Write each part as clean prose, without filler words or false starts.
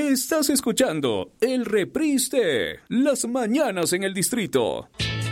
Estás escuchando el reprise de Las Mañanas en el Distrito.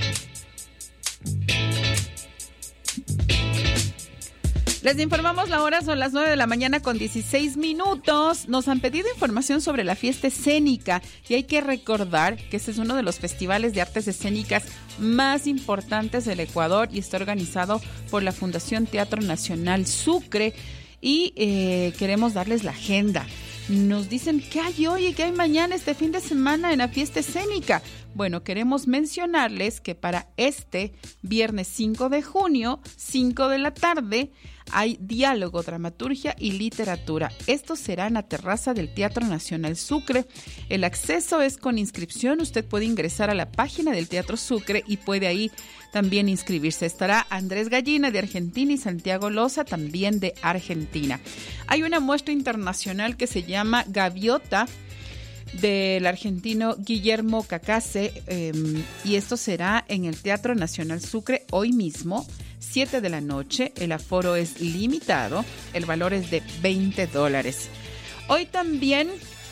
Les informamos la hora, son las 9 de la mañana con 16 minutos. Nos han pedido información sobre la fiesta escénica y hay que recordar que este es uno de los festivales de artes escénicas más importantes del Ecuador y está organizado por la Fundación Teatro Nacional Sucre y queremos darles la agenda. Nos dicen qué hay hoy y qué hay mañana este fin de semana en la fiesta escénica. Bueno, queremos mencionarles que para este viernes 5 de junio, 5 de la tarde, hay diálogo, dramaturgia y literatura. Esto será en la terraza del Teatro Nacional Sucre. El acceso es con inscripción. Usted puede ingresar a la página del Teatro Sucre y puede ahí también inscribirse. Estará Andrés Gallina de Argentina y Santiago Loza también de Argentina. Hay una muestra internacional que se llama Gaviota del argentino Guillermo Cacase y esto será en el Teatro Nacional Sucre hoy mismo, 7 de la noche. El aforo es limitado, el valor es de $20. Hoy también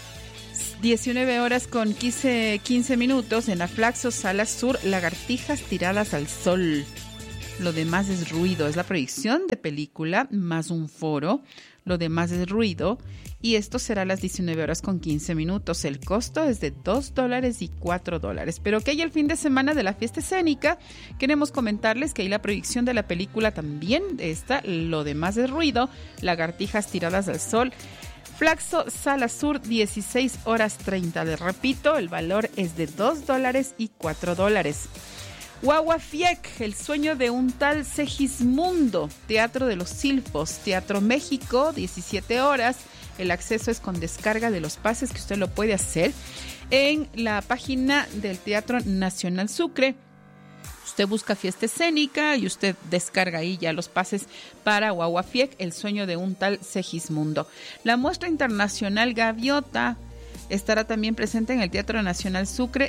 19 horas con 15 minutos en la Flaxo Sala Sur, Lagartijas tiradas al sol. Lo demás es ruido, es la proyección de película más un foro. Lo demás es ruido y esto será a las 19 horas con 15 minutos. El costo es de $2 y $4. Pero que hay el fin de semana de la fiesta escénica, queremos comentarles que hay la proyección de la película también está. Lo demás es ruido, Lagartijas tiradas al sol. Flaxo Sala Sur, 16 horas 30. Les repito, el valor es de $2 y $4. Guagua Fiec, el sueño de un tal Segismundo, Teatro de los Silfos, Teatro México, 17 horas. El acceso es con descarga de los pases, que usted lo puede hacer en la página del Teatro Nacional Sucre. Usted busca fiesta escénica y usted descarga ahí ya los pases para Guagua Fiec, el sueño de un tal Segismundo. La muestra internacional Gaviota estará también presente en el Teatro Nacional Sucre,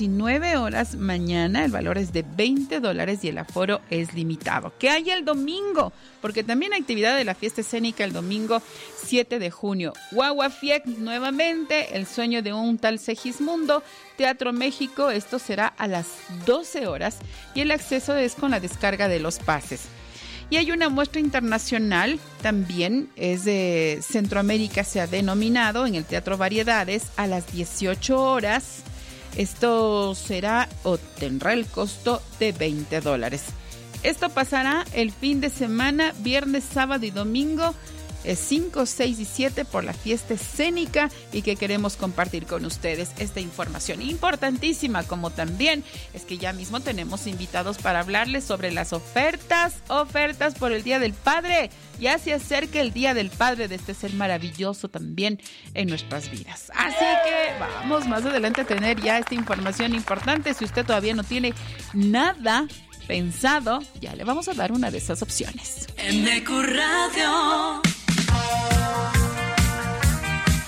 19 horas mañana. El valor es de $20 y el aforo es limitado. ¿Qué hay el domingo? Porque también hay actividad de la fiesta escénica el domingo 7 de junio. Guagua Fiec nuevamente, el sueño de un tal Segismundo, Teatro México. Esto será a las 12 horas y el acceso es con la descarga de los pases. Y hay una muestra internacional, también es de Centroamérica, se ha denominado en el Teatro Variedades a las 18 horas. Esto será o tendrá el costo de $20. Esto pasará el fin de semana, viernes, sábado y domingo, 5, 6 y 7 por la fiesta escénica y que queremos compartir con ustedes esta información importantísima, como también es que ya mismo tenemos invitados para hablarles sobre las ofertas por el Día del Padre. Ya se acerca el Día del Padre, de este ser maravilloso también en nuestras vidas. Así que vamos más adelante a tener ya esta información importante. Si usted todavía no tiene nada pensado, ya le vamos a dar una de esas opciones. MQ Radio.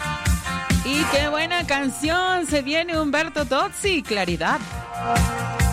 Y qué buena canción, se viene Humberto Tozzi, Claridad.